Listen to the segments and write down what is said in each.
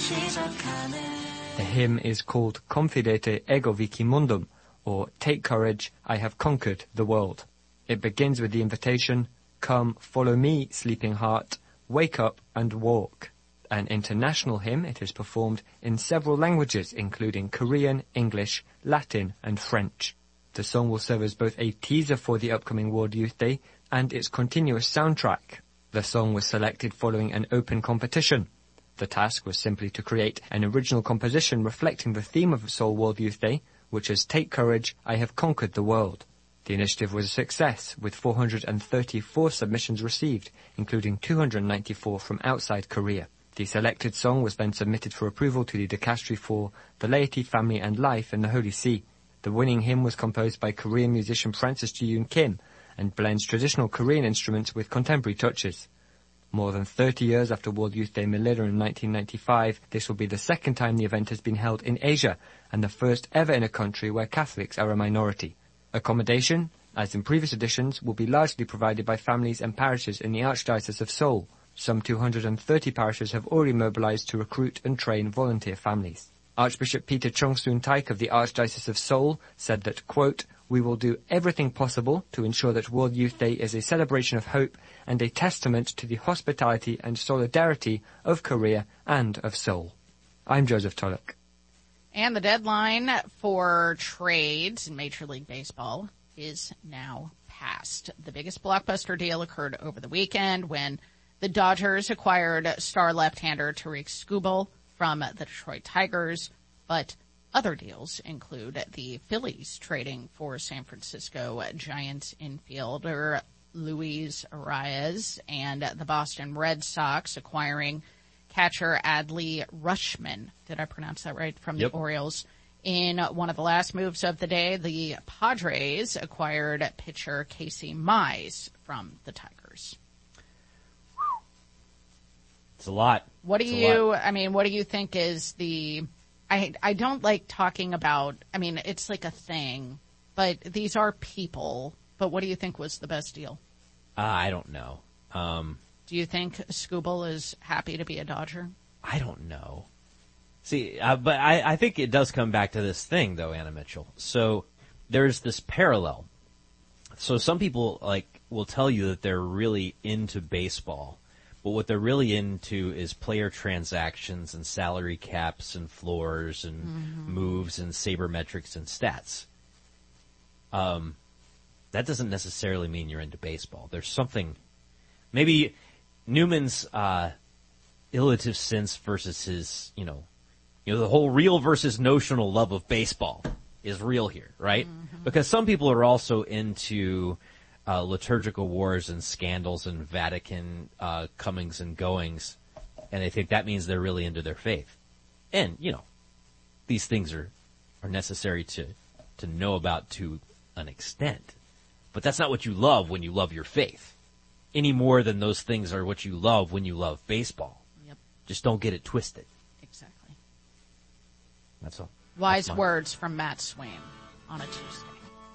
The hymn is called Confidete ego vici mundum, or Take Courage, I Have Conquered the World. It begins with the invitation, Come, follow me, sleeping heart, wake up and walk. An international hymn, it is performed in several languages, including Korean, English, Latin, and French. The song will serve as both a teaser for the upcoming World Youth Day and its continuous soundtrack. The song was selected following an open competition. The task was simply to create an original composition reflecting the theme of Seoul World Youth Day, which is Take Courage, I Have Conquered the World. The initiative was a success, with 434 submissions received, including 294 from outside Korea. The selected song was then submitted for approval to the Dicastery for the Laity, Family and Life in the Holy See. The winning hymn was composed by Korean musician Francis Ji-yoon Kim and blends traditional Korean instruments with contemporary touches. More than 30 years after World Youth Day Manila in 1995, this will be the second time the event has been held in Asia and the first ever in a country where Catholics are a minority. Accommodation, as in previous editions, will be largely provided by families and parishes in the Archdiocese of Seoul. Some 230 parishes have already mobilized to recruit and train volunteer families. Archbishop Peter Chung-soon-taik of the Archdiocese of Seoul said that, quote, we will do everything possible to ensure that World Youth Day is a celebration of hope and a testament to the hospitality and solidarity of Korea and of Seoul. I'm Joseph Tulloch. And the deadline for trades in Major League Baseball is now passed. The biggest blockbuster deal occurred over the weekend when the Dodgers acquired star left-hander Tarik Skubal from the Detroit Tigers, but other deals include the Phillies trading for San Francisco Giants infielder Luis Arias and the Boston Red Sox acquiring catcher Adley Rutschman. Did I pronounce that right? From the Orioles. In one of the last moves of the day, the Padres acquired pitcher Casey Mize from the Tigers. It's a lot. What do you think is the, I don't like talking about, it's like a thing, but these are people, but what do you think was the best deal? I don't know. Do you think Skubal is happy to be a Dodger? I don't know. See, but I think it does come back to this thing, though, Anna Mitchell. So there's this parallel. So some people will tell you that they're really into baseball, but what they're really into is player transactions and salary caps and floors and moves and sabermetrics and stats. That doesn't necessarily mean you're into baseball. There's something, maybe Newman's illative sense versus his, the whole real versus notional love of baseball is real here, right? Mm-hmm. Because some people are also into liturgical wars and scandals and Vatican comings and goings, and they think that means they're really into their faith. And, these things are necessary to know about to an extent. But that's not what you love when you love your faith, any more than those things are what you love when you love baseball. Yep. Just don't get it twisted. Exactly. That's all. Wise words from Matt Swain on a Tuesday.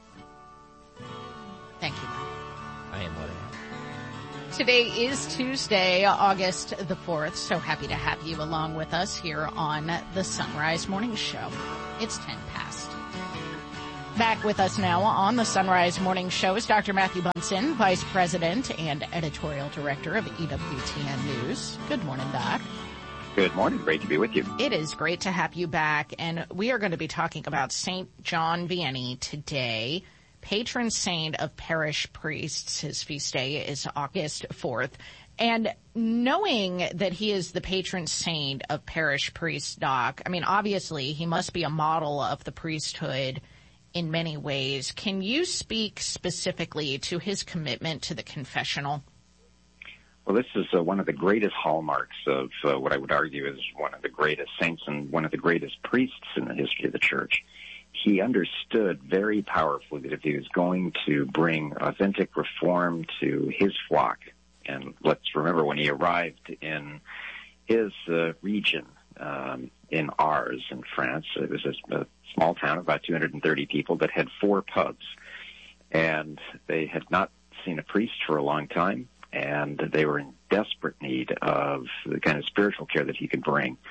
Thank you, Matt. I am what I am. Today is Tuesday, August the 4th. So happy to have you along with us here on the Sunrise Morning Show. It's 10 past. Back with us now on the Sunrise Morning Show is Dr. Matthew Bunson, Vice President and Editorial Director of EWTN News. Good morning, Doc. Good morning. Great to be with you. It is great to have you back, and we are going to be talking about St. John Vianney today, patron saint of parish priests. His feast day is August 4th. And knowing that he is the patron saint of parish priests, Doc, obviously he must be a model of the priesthood in many ways. Can you speak specifically to his commitment to the confessional? Well, this is one of the greatest hallmarks of what I would argue is one of the greatest saints and one of the greatest priests in the history of the Church. He understood very powerfully that if he was going to bring authentic reform to his flock, and let's remember when he arrived in his region, in Ars in France, it was a small town of about 230 people that had 4 pubs, and they had not seen a priest for a long time, and they were in desperate need of the kind of spiritual care that he could bring.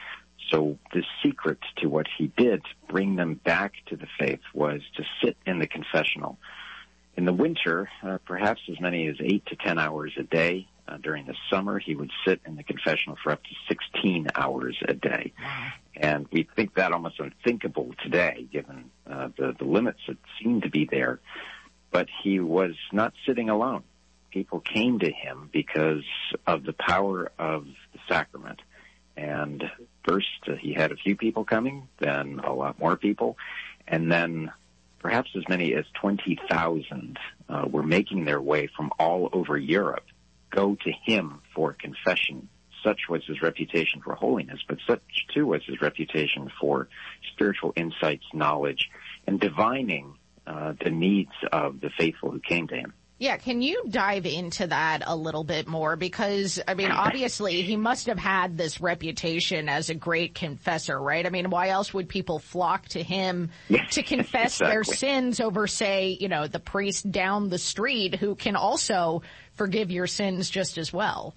So the secret to what he did to bring them back to the faith was to sit in the confessional. In the winter, perhaps as many as 8 to 10 hours a day. During the summer, he would sit in the confessional for up to 16 hours a day. And we think that almost unthinkable today, given the limits that seem to be there. But he was not sitting alone. People came to him because of the power of the sacrament. And first, he had a few people coming, then a lot more people, and then perhaps as many as 20,000 were making their way from all over Europe, go to him for confession. Such was his reputation for holiness, but such too was his reputation for spiritual insights, knowledge, and divining the needs of the faithful who came to him. Yeah, can you dive into that a little bit more? Because, I mean, obviously he must have had this reputation as a great confessor, right? I mean, why else would people flock to him to confess their sins over, say, you know, the priest down the street who can also forgive your sins just as well?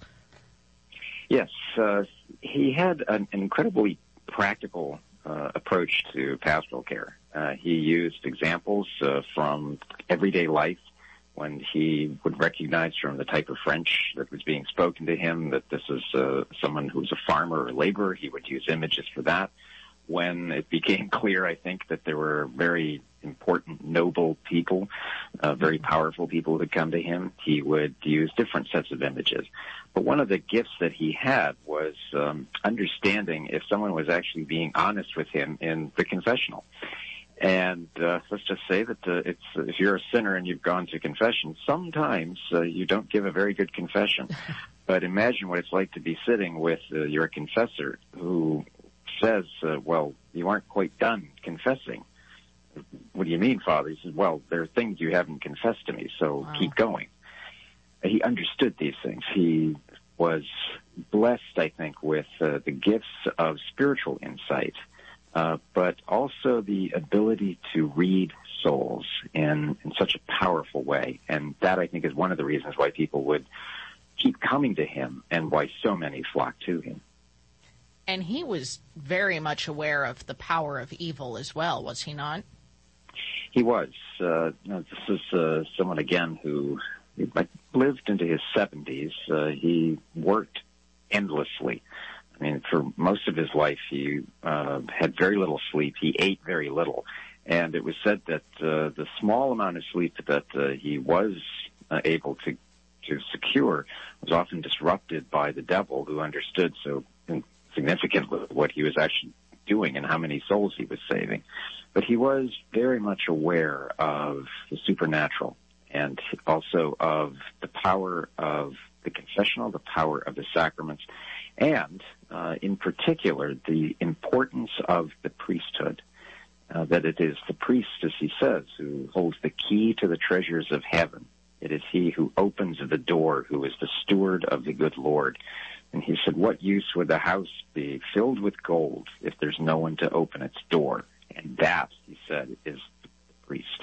Yes, he had an incredibly practical approach to pastoral care. He used examples from everyday life. When he would recognize from the type of French that was being spoken to him that this is someone who's a farmer or laborer, he would use images for that. When it became clear, I think, that there were very important, noble people, very powerful people who would come to him, he would use different sets of images. But one of the gifts that he had was understanding if someone was actually being honest with him in the confessional. And let's just say that if you're a sinner and you've gone to confession, sometimes you don't give a very good confession. But imagine what it's like to be sitting with your confessor who says, well, you aren't quite done confessing. What do you mean, Father? He says, well, there are things you haven't confessed to me, so keep going. He understood these things. He was blessed, I think, with the gifts of spiritual insight. But also the ability to read souls in such a powerful way. And that, I think, is one of the reasons why people would keep coming to him and why so many flock to him. And he was very much aware of the power of evil as well, was he not? He was. This is someone, again, who lived into his 70s. He worked endlessly. I mean, for most of his life, he had very little sleep. He ate very little. And it was said that the small amount of sleep that he was able to secure was often disrupted by the devil, who understood so significantly what he was actually doing and how many souls he was saving. But he was very much aware of the supernatural and also of the power of the confessional, the power of the sacraments, and in particular, the importance of the priesthood, that it is the priest, as he says, who holds the key to the treasures of heaven. It is he who opens the door, who is the steward of the good Lord. And he said, what use would the house be filled with gold if there's no one to open its door? And that, he said, is the priest.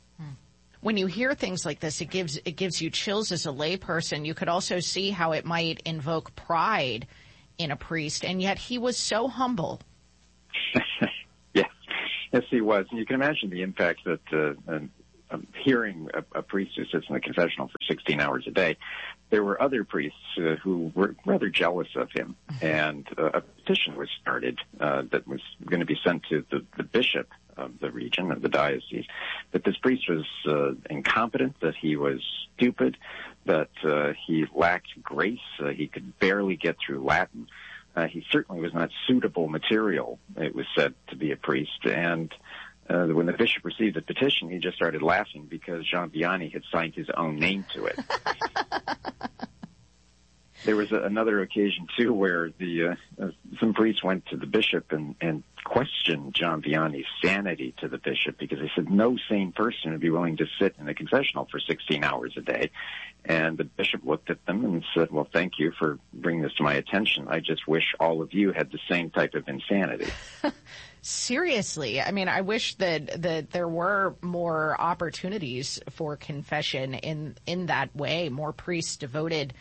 When you hear things like this, it gives you chills as a layperson. You could also see how it might invoke pride in a priest, and yet he was so humble. Yes, he was. And you can imagine the impact that hearing a priest who sits in the confessional for 16 hours a day. There were other priests who were rather jealous of him, and a petition was started that was going to be sent to the bishop of the region, of the diocese, that this priest was incompetent, that he was stupid, that he lacked grace, he could barely get through Latin. He certainly was not suitable material, it was said, to be a priest. And when the bishop received the petition, he just started laughing because Jean Vianney had signed his own name to it. There was another occasion, too, where some priests went to the bishop and questioned Jean Vianney's sanity to the bishop, because they said no sane person would be willing to sit in a confessional for 16 hours a day. And the bishop looked at them and said, well, thank you for bringing this to my attention. I just wish all of you had the same type of insanity. Seriously. I mean, I wish that there were more opportunities for confession in that way, more priests devoted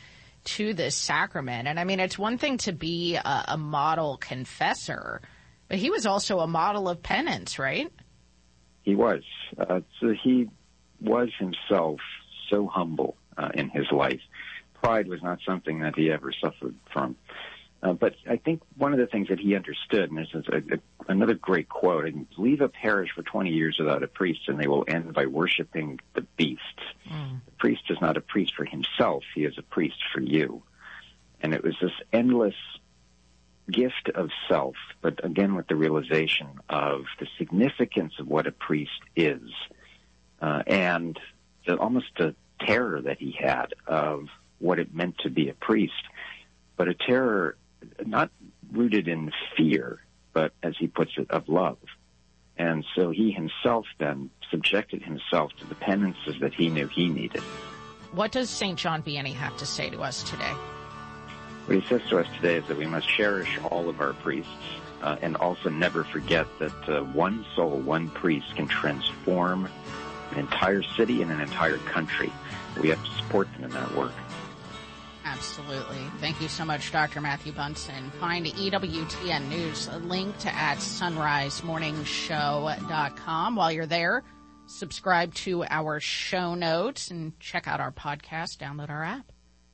to this sacrament. And I mean, it's one thing to be a model confessor, but he was also a model of penance, right? He was. So he was himself so humble in his life. Pride was not something that he ever suffered from. But I think one of the things that he understood, and this is another great quote, leave a parish for 20 years without a priest and they will end by worshiping the beasts. The priest is not a priest for himself, he is a priest for you. And it was this endless gift of self, but again with the realization of the significance of what a priest is, and almost a terror that he had of what it meant to be a priest, but a terror not rooted in fear, but as he puts it, of love. And so he himself then subjected himself to the penances that he knew he needed. What does St. John Vianney have to say to us today? What he says to us today is that we must cherish all of our priests and also never forget that one soul, one priest can transform an entire city and an entire country. We have to support them in that work. Absolutely. Thank you so much, Dr. Matthew Bunson. Find EWTN News linked at sunrisemorningshow.com. While you're there, subscribe to our show notes and check out our podcast. Download our app.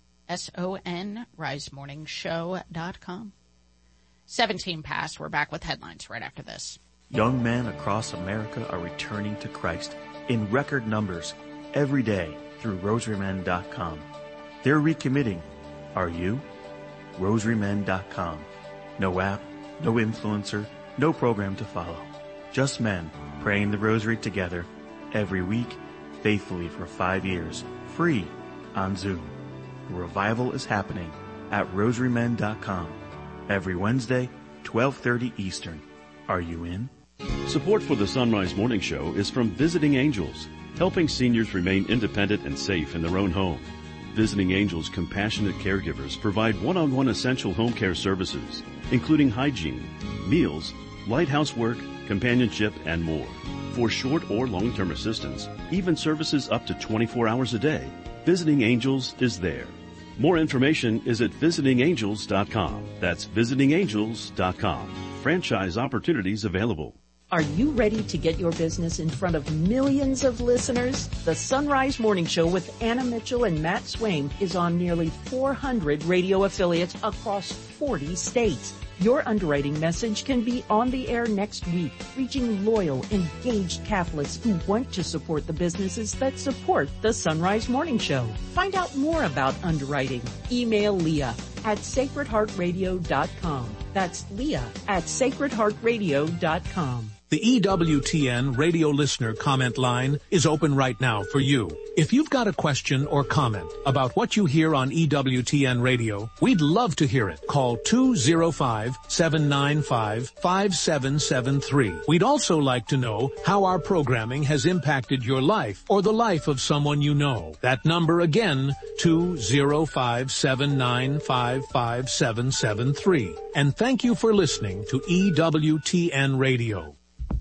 SONRisemorningshow.com. 17 past. We're back with headlines right after this. Young men across America are returning to Christ in record numbers every day through rosarymen.com. They're recommitting. Are you? rosarymen.com. No app, no influencer, no program to follow. Just men praying the rosary together every week, faithfully for 5 years, free on Zoom. A revival is happening at rosarymen.com every Wednesday, 12:30 Eastern. Are you in? Support for the Sunrise Morning Show is from Visiting Angels, helping seniors remain independent and safe in their own home. Visiting Angels compassionate caregivers provide one-on-one essential home care services, including hygiene, meals, light housework, companionship, and more. For short or long-term assistance, even services up to 24 hours a day, Visiting Angels is there. More information is at visitingangels.com. That's visitingangels.com. Franchise opportunities available. Are you ready to get your business in front of millions of listeners? The Sunrise Morning Show with Anna Mitchell and Matt Swain is on nearly 400 radio affiliates across 40 states. Your underwriting message can be on the air next week, reaching loyal, engaged Catholics who want to support the businesses that support the Sunrise Morning Show. Find out more about underwriting. Email Leah at sacredheartradio.com. That's Leah at sacredheartradio.com. The EWTN radio listener comment line is open right now for you. If you've got a question or comment about what you hear on EWTN radio, we'd love to hear it. Call 205-795-5773. We'd also like to know how our programming has impacted your life or the life of someone you know. That number again, 205-795-5773. And thank you for listening to EWTN radio.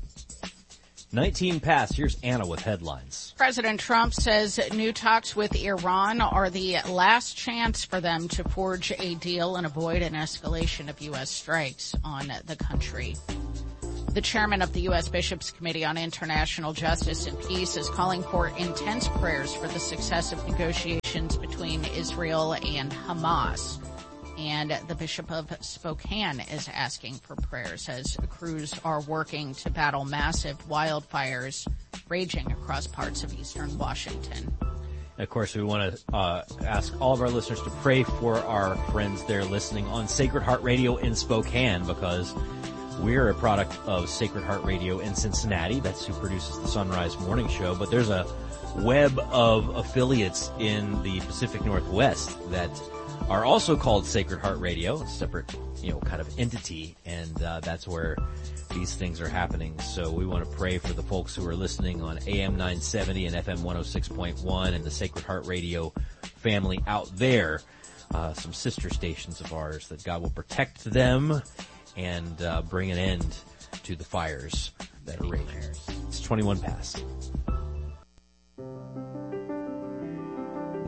19 past. Here's Anna with headlines. President Trump says new talks with Iran are the last chance for them to forge a deal and avoid an escalation of U.S. strikes on the country. The chairman of the U.S. Bishops' Committee on International Justice and Peace is calling for intense prayers for the success of negotiations between Israel and Hamas. And the Bishop of Spokane is asking for prayers as crews are working to battle massive wildfires raging across parts of eastern Washington. And of course, we want to ask all of our listeners to pray for our friends there listening on Sacred Heart Radio in Spokane, because we're a product of Sacred Heart Radio in Cincinnati. That's who produces the Sunrise Morning Show. But there's a web of affiliates in the Pacific Northwest that are also called Sacred Heart Radio, a separate, kind of entity, and that's where these things are happening. So we want to pray for the folks who are listening on AM 970 and FM 106.1 and the Sacred Heart Radio family out there, some sister stations of ours, that God will protect them and bring an end to the fires that are raging. It's 21 past.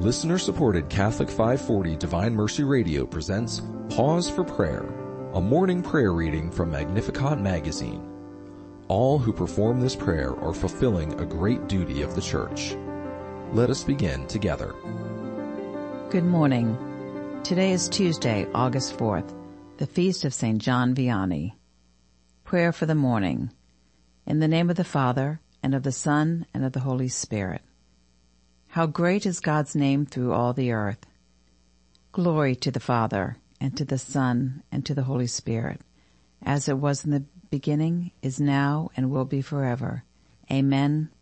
Listener-supported Catholic 540 Divine Mercy Radio presents Pause for Prayer, a morning prayer reading from Magnificat magazine. All who perform this prayer are fulfilling a great duty of the Church. Let us begin together. Good morning. Today is Tuesday, August 4th, the feast of St. John Vianney. Prayer for the morning. In the name of the Father, and of the Son, and of the Holy Spirit. How great is God's name through all the earth. Glory to the Father, and to the Son, and to the Holy Spirit, as it was in the beginning, is now, and will be forever. Amen,